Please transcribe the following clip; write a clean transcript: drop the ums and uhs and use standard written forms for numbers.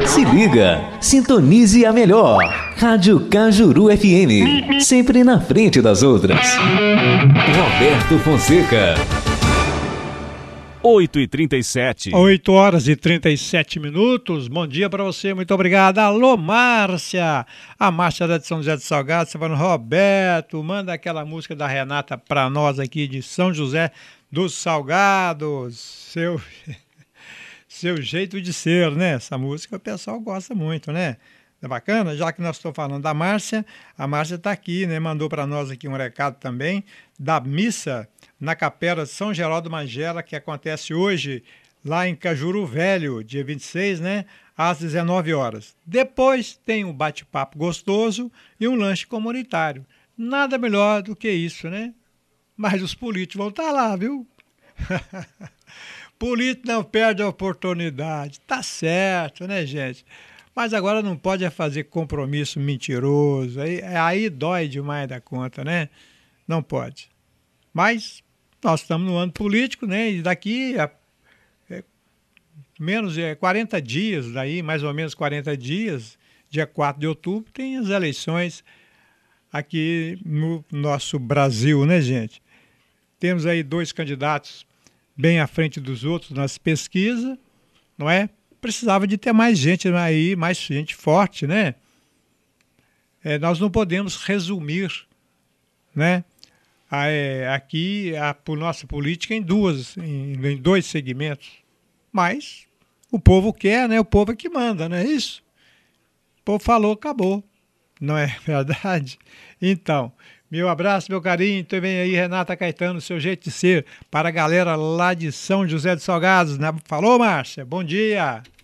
Se liga, sintonize a melhor. Rádio Cajuru FM, sempre na frente das outras. Roberto Fonseca. 8h37. 8 horas e 37 minutos. Bom dia para você, muito obrigado. Alô, Márcia. A Márcia da de São José dos Salgados, você falando, Roberto, manda aquela música da Renata para nós aqui de São José dos Salgados. Seu jeito de ser, né? Essa música o pessoal gosta muito, né? É bacana? Já que nós estamos falando da Márcia, a Márcia está aqui, né? Mandou para nós aqui um recado também da missa na Capela de São Geraldo Magela, que acontece hoje lá em Cajuru Velho, dia 26, né? Às 19 horas. Depois tem um bate-papo gostoso e um lanche comunitário. Nada melhor do que isso, né? Mas os políticos vão estar lá, viu? Político não perde a oportunidade. Tá certo, né, gente? Mas agora não pode fazer compromisso mentiroso. Aí dói demais da conta, né? Não pode. Mas nós estamos no ano político, né? E daqui a menos de 40 dias, daí mais ou menos 40 dias, dia 4 de outubro, tem as eleições aqui no nosso Brasil, né, gente? Temos aí 2 candidatos bem à frente dos outros nas pesquisas, não é? Precisava de ter mais gente aí, mais gente forte, né? Nós não podemos resumir, né? Aqui a nossa política em 2 segmentos. Mas o povo quer, né? O povo é que manda, não é isso? O povo falou, acabou. Não é verdade? Então, meu abraço, meu carinho. Também aí, Renata Caetano, seu jeito de ser, para a galera lá de São José dos Salgados. Falou, Márcia. Bom dia.